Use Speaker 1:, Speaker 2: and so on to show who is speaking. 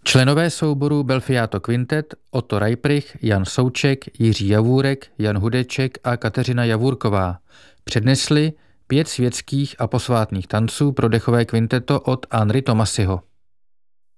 Speaker 1: Členové souboru Belfiato Quintet Otto Reiprich, Jan Souček, Jiří Javůrek, Jan Hudeček a Kateřina Javůrková přednesli 5 světských a posvátných tanců pro dechové kvinteto od Henri Thomasiho.